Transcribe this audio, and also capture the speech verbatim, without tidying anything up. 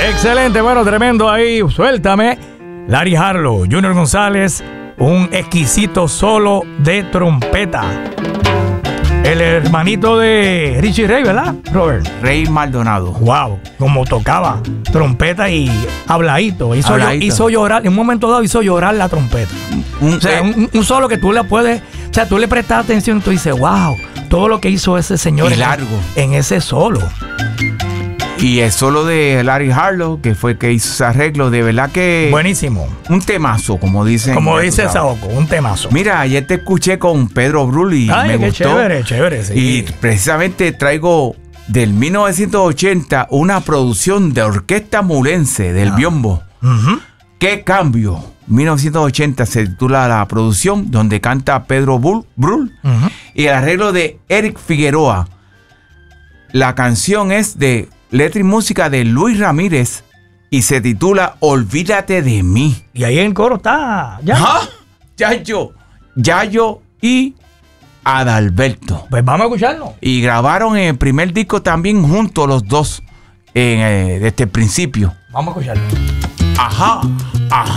Excelente, bueno, tremendo ahí. Suéltame. Larry Harlow, Junior González, un exquisito solo de trompeta. El hermanito de Richie Ray, ¿verdad, Robert? Ray Maldonado. Wow, como tocaba trompeta y habladito. Hizo, Habladito. hizo llorar, en un momento dado hizo llorar la trompeta. Un, O sea, eh, un, un solo que tú le puedes, o sea, tú le prestas atención y tú dices, wow, todo lo que hizo ese señor Y en, largo. en ese solo. y el solo de Larry Harlow, que fue el que hizo ese arreglo, de verdad que... Buenísimo. Un temazo, como dicen. Como ya tú dice sabes. Saoko, un temazo. Mira, ayer te escuché con Pedro Brul y Ay, me qué gustó. chévere, chévere, sí. Y precisamente traigo del mil novecientos ochenta una producción de Orquesta Mulense del Ah. Biombo. Ujú. ¿Qué cambio? mil novecientos ochenta se titula la producción, donde canta Pedro Brul, Brul Ujú. y el arreglo de Eric Figueroa. La canción es de letra y música de Luis Ramírez y se titula Olvídate de mí. Y ahí en el coro está. Ya. ¿Ah? Yayo, Yayo y Adalberto. Pues vamos a escucharlo. Y grabaron en el primer disco también juntos los dos en, eh, desde el principio. Vamos a escucharlo. Ajá, ajá.